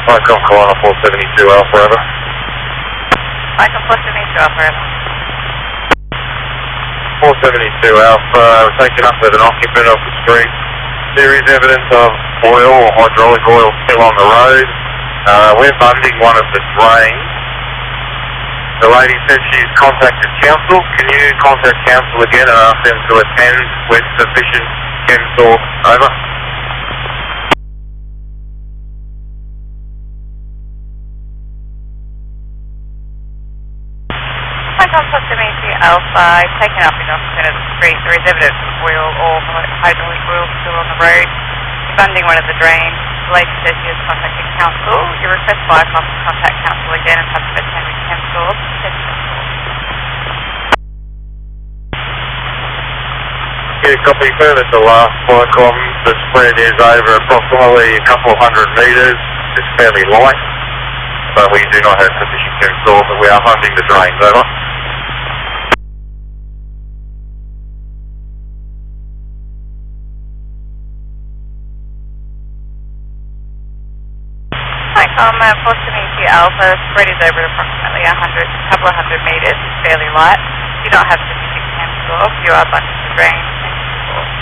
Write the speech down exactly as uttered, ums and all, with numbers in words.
Icon Corner four seventy-two Alpha, over. Icon four seventy-two Alpha, over. four seventy-two Alpha, taken up with an occupant off the street. There is evidence of oil or hydraulic oil still on the road. Uh, we're funding one of the drains. The lady said she's contacted council. Can you contact council again and ask them to attend with sufficient chem source? Over. Icon four seventy-two Alpha, taken up in occupant of the street. There is evidence of oil or hydraulic oil still on the road. We're funding one of the drains. The lady says she has contacted council. Your request for Icon to contact council again and have them attend with chem source. Yeah, copy, sir. That's the last Icon. The spread is over approximately a couple of hundred metres. It's fairly light, but we do not have sufficient chem source, but we are funding the drains. Over. Icon uh, four seventy-two Alpha, spread is over approximately a hundred, couple of hundred metres. It's fairly light. You don't have sufficient chem source. You are funding the drains.